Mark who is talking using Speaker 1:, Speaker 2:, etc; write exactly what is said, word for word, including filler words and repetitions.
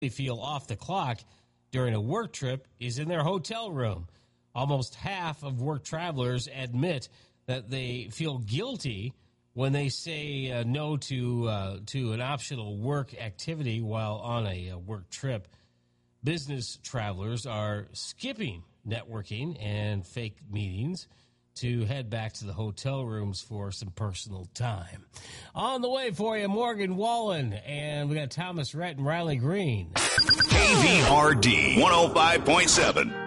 Speaker 1: feel off the clock during a work trip is in their hotel room. Almost half of work travelers admit that they feel guilty when they say uh, no to uh, to an optional work activity while on a, a work trip. Business travelers are skipping networking and fake meetings to head back to the hotel rooms for some personal time. On the way for you, Morgan Wallen, and we got Thomas Rhett and Riley Green.
Speaker 2: K V R D one oh five point seven.